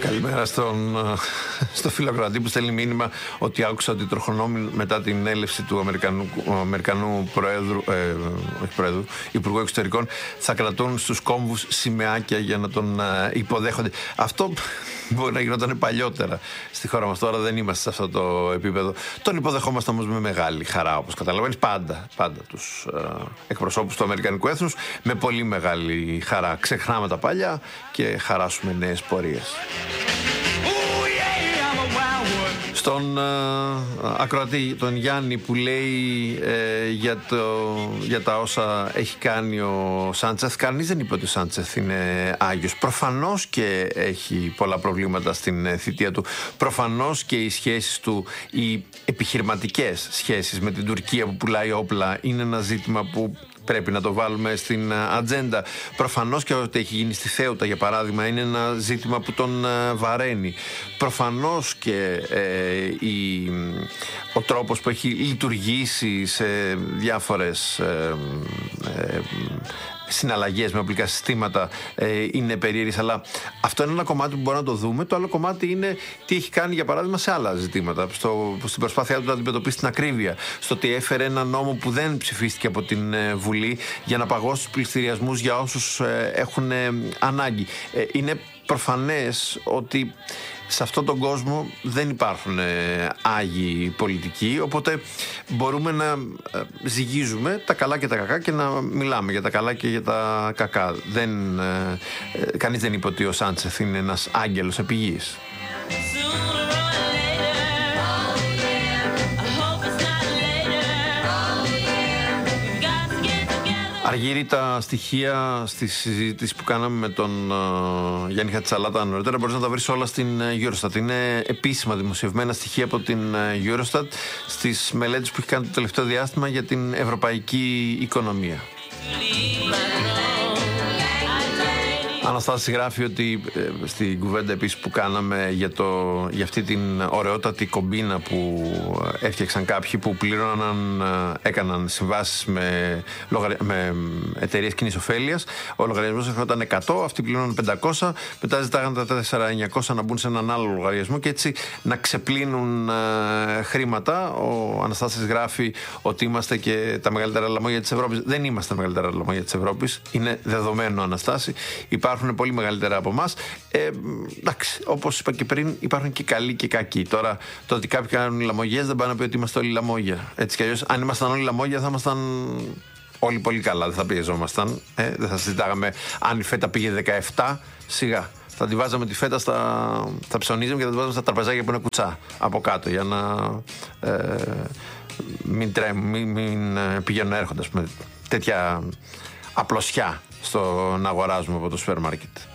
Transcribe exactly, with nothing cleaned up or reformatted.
Καλημέρα στον, στο φίλο ακροατή που στέλνει μήνυμα ότι άκουσα ότι οι τροχονόμοι μετά την έλευση του Αμερικανού, Αμερικανού Προέδρου, ε, όχι Προέδρου, Υπουργού Εξωτερικών θα κρατούν στους κόμβους σημαίακια για να τον ε, υποδέχονται. Αυτό μπορεί να γινόταν παλιότερα στη χώρα μας. Τώρα δεν είμαστε σε αυτό το επίπεδο. Τον υποδεχόμαστε όμως με μεγάλη χαρά, όπως καταλαβαίνεις, πάντα, πάντα τους ε, εκπροσώπους του Αμερικανικού έθνους με πολύ μεγάλη χαρά. Ξεχνάμε τα παλιά και χαράσουμε νέες πορείες. Στον uh, ακροατή, τον Γιάννη, που λέει ε, για, το, για τα όσα έχει κάνει ο Σάντσεθ, κανείς δεν είπε ότι ο Σάντσεθ είναι άγιος. Προφανώς και έχει πολλά προβλήματα στην θητεία του. Προφανώς και οι σχέσεις του, οι επιχειρηματικές σχέσεις με την Τουρκία που πουλάει όπλα, είναι ένα ζήτημα που πρέπει να το βάλουμε στην ατζέντα. Προφανώς και ότι έχει γίνει στη Θέουτα, για παράδειγμα, είναι ένα ζήτημα που τον βαραίνει. Προφανώς και ε, η, ο τρόπος που έχει λειτουργήσει σε διάφορες ε, ε, συναλλαγές με οπλικά συστήματα ε, είναι περίεργες, αλλά αυτό είναι ένα κομμάτι που μπορούμε να το δούμε. Το άλλο κομμάτι είναι τι έχει κάνει, για παράδειγμα, σε άλλα ζητήματα, στο, στην προσπάθειά του να αντιμετωπίσει την ακρίβεια, στο ότι έφερε ένα νόμο που δεν ψηφίστηκε από την ε, Βουλή για να παγώσει τους πληστηριασμούς για όσους ε, έχουν ε, ανάγκη. Ε, είναι προφανές ότι σε αυτόν τον κόσμο δεν υπάρχουν ε, άγιοι πολιτικοί, οπότε μπορούμε να ε, ζυγίζουμε τα καλά και τα κακά και να μιλάμε για τα καλά και για τα κακά. Δεν, ε, ε, κανείς δεν είπε ότι ο Σάντσεθ είναι ένας άγγελος επί γης. Αργύρι τα στοιχεία στη συζήτηση που κάναμε με τον uh, Γιάννη Χατσαλάτα νωρίτερα, μπορείς να τα βρεις όλα στην Eurostat. Είναι επίσημα δημοσιευμένα στοιχεία από την Eurostat στις μελέτες που έχει κάνει το τελευταίο διάστημα για την ευρωπαϊκή οικονομία. Αναστάση γράφει ότι ε, στην κουβέντα επίσης που κάναμε για, το, για αυτή την ωραιότατη κομπίνα που έφτιαξαν κάποιοι που πλήρωναν, έκαναν συμβάσεις με, με εταιρείες κοινής ωφέλειας, ο λογαριασμός έρχονταν εκατό, αυτοί πλήρωναν πεντακόσια, μετά ζητάγαν τα τέσσερα χιλιάδες εννιακόσια να μπουν σε έναν άλλο λογαριασμό και έτσι να ξεπλύνουν ε, χρήματα. Ο Αναστάσης γράφει ότι είμαστε και τα μεγαλύτερα λαμόγια της Ευρώπης. Δεν είμαστε τα μεγαλύτερα λαμόγια της Ευρώπης, είναι δεδομένο, Αναστάση. Υπάρχουν πολύ μεγαλύτερα από εμάς. Ε, εντάξει, όπως είπα και πριν, υπάρχουν και καλοί και κακοί. Τώρα, το ότι κάποιοι κάνουν λαμογιές δεν πάνε να πει ότι είμαστε όλοι λαμόγια. Έτσι κι αλλιώς, αν ήμασταν όλοι λαμόγια, θα ήμασταν όλοι πολύ καλά. Δεν θα πιεζόμασταν. Ε, δεν θα συζητάγαμε αν η φέτα πήγε δεκαεπτά. Σιγά. Θα τη βάζαμε τη φέτα στα. Θα ψωνίζαμε και θα τη βάζαμε στα τραπεζάκια που είναι κουτσά από κάτω για να. Ε, μην τρέμουν, μην, μην πηγαίνουν έρχονται, ας πούμε. Τέτοια απλωσιά στο να αγοράζουμε από το σούπερ μάρκετ.